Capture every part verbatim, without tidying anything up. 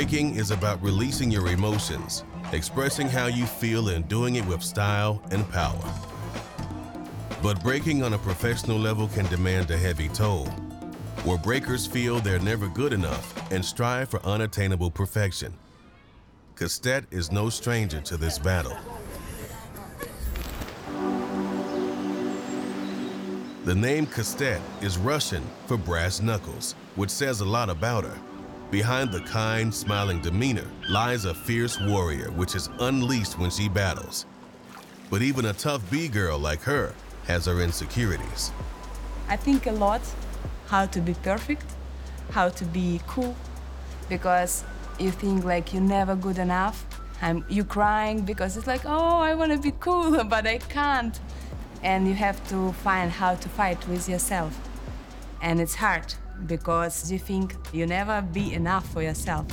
Breaking is about releasing your emotions, expressing how you feel and doing it with style and power. But breaking on a professional level can demand a heavy toll, where breakers feel they're never good enough and strive for unattainable perfection. Kastet is no stranger to this battle. The name Kastet is Russian for brass knuckles, which says a lot about her. Behind the kind, smiling demeanor lies a fierce warrior which is unleashed when she battles. But even a tough B-girl like her has her insecurities. I think a lot how to be perfect, how to be cool, because you think like you're never good enough, and you're crying because it's like, oh, I want to be cool, but I can't. And you have to find how to fight with yourself. And it's hard, because you think you never be enough for yourself.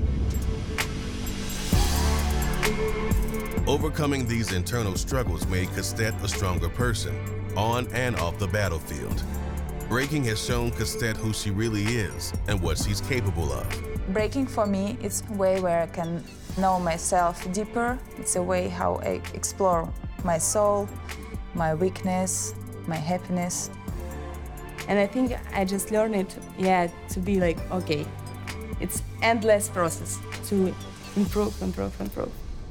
Overcoming these internal struggles made Kastet a stronger person, on and off the battlefield. Breaking has shown Kastet who she really is and what she's capable of. Breaking for me, it's a way where I can know myself deeper. It's a way how I explore my soul, my weakness, my happiness. And I think I just learned it, yeah, to be like, okay, it's endless process to improve, improve, improve.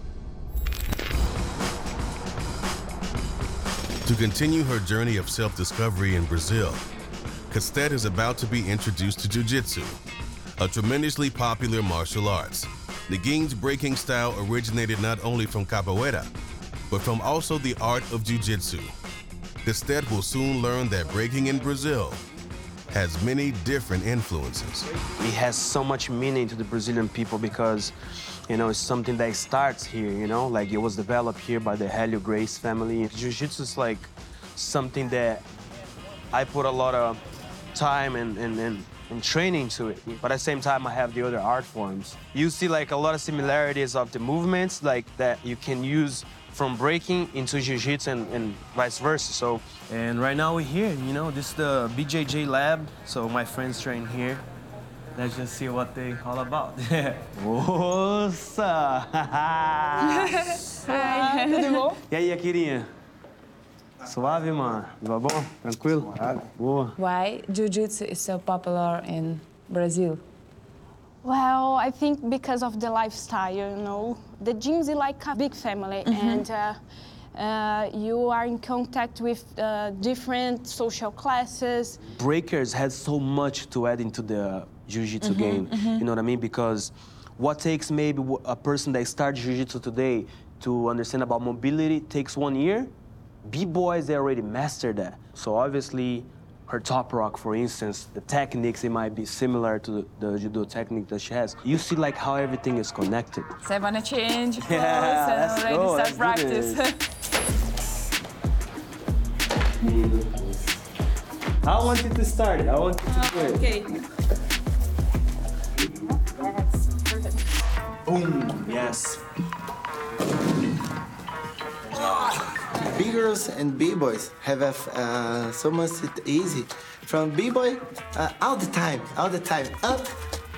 To continue her journey of self-discovery in Brazil, Kastet is about to be introduced to Jiu-Jitsu, a tremendously popular martial arts. Neguin's breaking style originated not only from capoeira, but from also the art of Jiu-Jitsu. Kastet will soon learn that breaking in Brazil has many different influences. It has so much meaning to the Brazilian people because, you know, it's something that starts here, you know, like it was developed here by the Helio Grace family. Jiu-Jitsu is like something that I put a lot of time and, and, and, and training to it. But at the same time, I have the other art forms. You see like a lot of similarities of the movements like that you can use from breaking into Jiu-Jitsu and, and vice versa. So, and right now we're here, you know, this is the B J J lab. So my friends train here. Let's just see what they all about. Nossa! Hi, tudo bom? E aí, Akirinha? Suave, mano? Vai bom? Tranquilo? Boa. Why Jiu-Jitsu is so popular in Brazil? Well, I think because of the lifestyle, you know. The gyms is like a big family, mm-hmm. and uh, uh, you are in contact with uh, different social classes. Breakers has so much to add into the Jiu-Jitsu mm-hmm, game, mm-hmm. you know what I mean? Because what takes maybe a person that starts Jiu-Jitsu today to understand about mobility takes one year, B-boys, they already mastered that. So obviously, her top rock, for instance, the techniques, it might be similar to the, the judo technique that she has. You see like how everything is connected. So I want to change clothes yeah, and already go, start practice. I want you to start it. I want you to do it. Okay. Yes, perfect. Boom, yes. B-girls and B-boys have uh, so much easy. From B-boy, uh, all the time, all the time, up,